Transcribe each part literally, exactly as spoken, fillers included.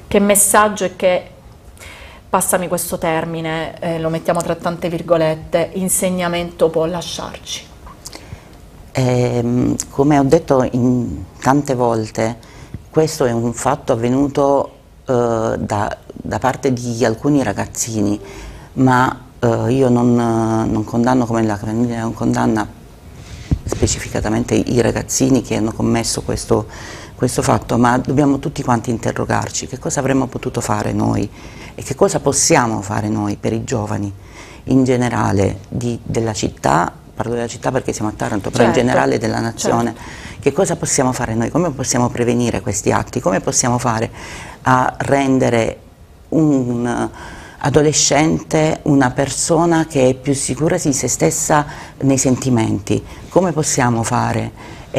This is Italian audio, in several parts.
che messaggio e che, passami questo termine, eh, lo mettiamo tra tante virgolette, insegnamento può lasciarci? Eh, come ho detto in tante volte, questo è un fatto avvenuto eh, da, da parte di alcuni ragazzini, ma eh, io non, non condanno, come la famiglia non condanna specificatamente i ragazzini che hanno commesso questo, questo fatto, ma dobbiamo tutti quanti interrogarci che cosa avremmo potuto fare noi e che cosa possiamo fare noi per i giovani in generale di, della città. Parlo della città perché siamo a Taranto, però certo, in generale della nazione, certo. Che cosa possiamo fare noi? Come possiamo prevenire questi atti? Come possiamo fare a rendere un adolescente una persona che è più sicura di se stessa nei sentimenti? Come possiamo fare?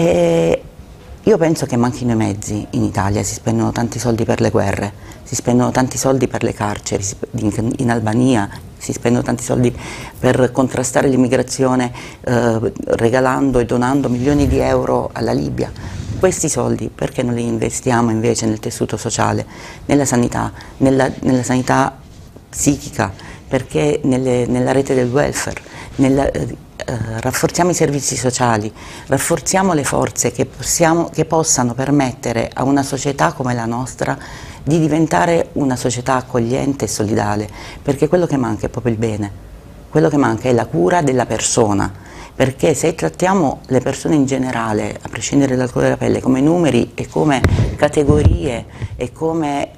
E io penso che manchino i mezzi in Italia, si spendono tanti soldi per le guerre, si spendono tanti soldi per le carceri, in, in Albania si spendono tanti soldi per contrastare l'immigrazione eh, regalando e donando milioni di euro alla Libia. Questi soldi perché non li investiamo invece nel tessuto sociale, nella sanità, nella, nella sanità psichica, perché nelle, nella rete del welfare, nella, eh, rafforziamo i servizi sociali, rafforziamo le forze che, possiamo, che possano permettere a una società come la nostra di diventare una società accogliente e solidale, perché quello che manca è proprio il bene, quello che manca è la cura della persona, perché se trattiamo le persone in generale, a prescindere dal colore della pelle, come numeri e come categorie e come,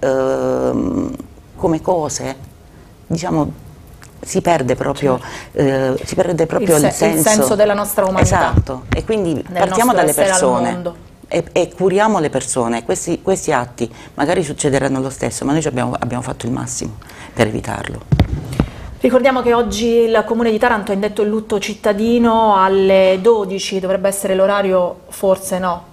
ehm, come cose, diciamo, si perde proprio, certo. eh, si perde proprio il, se il, senso, il senso della nostra umanità. Esatto, e quindi partiamo dalle persone. E, e curiamo le persone. Questi, questi atti magari succederanno lo stesso, ma noi abbiamo, abbiamo fatto il massimo per evitarlo. Ricordiamo che oggi il Comune di Taranto ha indetto il lutto cittadino alle dodici, dovrebbe essere l'orario, forse no,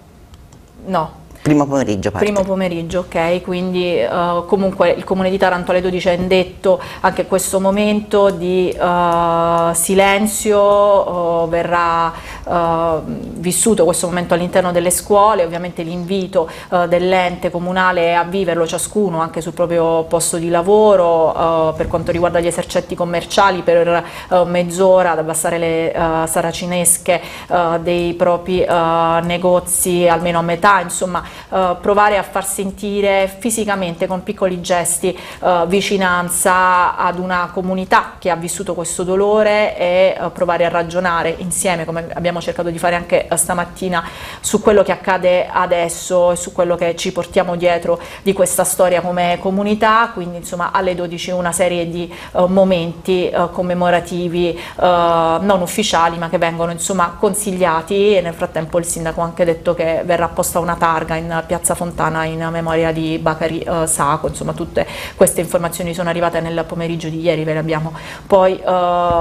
no. Primo pomeriggio parte. Primo pomeriggio, ok, quindi uh, comunque il Comune di Taranto alle dodici ha indetto anche questo momento di uh, silenzio, uh, verrà uh, vissuto questo momento all'interno delle scuole, ovviamente l'invito uh, dell'ente comunale è a viverlo ciascuno anche sul proprio posto di lavoro, uh, per quanto riguarda gli esercenti commerciali per uh, mezz'ora ad abbassare le uh, saracinesche uh, dei propri uh, negozi almeno a metà, insomma. Uh, provare a far sentire fisicamente con piccoli gesti uh, vicinanza ad una comunità che ha vissuto questo dolore e uh, provare a ragionare insieme, come abbiamo cercato di fare anche uh, stamattina, su quello che accade adesso e su quello che ci portiamo dietro di questa storia come comunità. Quindi insomma alle dodici una serie di uh, momenti uh, commemorativi uh, non ufficiali ma che vengono insomma consigliati, e nel frattempo il sindaco ha anche detto che verrà posta una targa in Piazza Fontana in memoria di Bakary uh, Sacco. Insomma tutte queste informazioni sono arrivate nel pomeriggio di ieri, ve le abbiamo poi uh,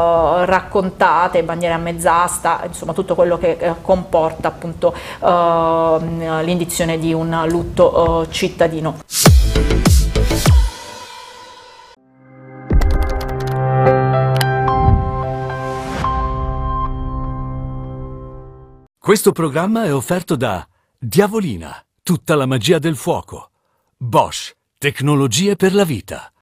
raccontate, bandiere a mezz'asta, insomma tutto quello che uh, comporta appunto uh, l'indizione di un lutto uh, cittadino. Questo programma è offerto da Diavolina, tutta la magia del fuoco. Bosch, tecnologie per la vita.